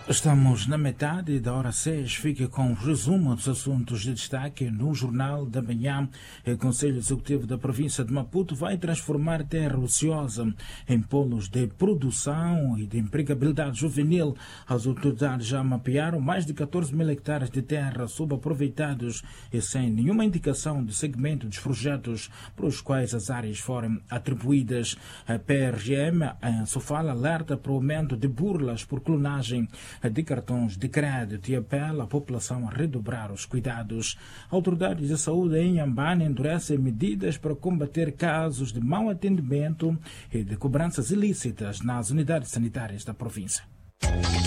Estamos na metade da hora 6. Fique com o resumo dos assuntos de destaque no Jornal da Manhã. O Conselho Executivo da província de Maputo vai transformar terra ociosa em polos de produção e de empregabilidade juvenil. As autoridades já mapearam mais de 14 mil hectares de terra subaproveitados e sem nenhuma indicação de segmento dos projetos para os quais as áreas foram atribuídas. A PRGM, em Sofala, alerta para o aumento de burlas por clonagem de cartões de crédito e apela à população a redobrar os cuidados. Autoridades de saúde em Inhambane endurecem medidas para combater casos de mau atendimento e de cobranças ilícitas nas unidades sanitárias da província.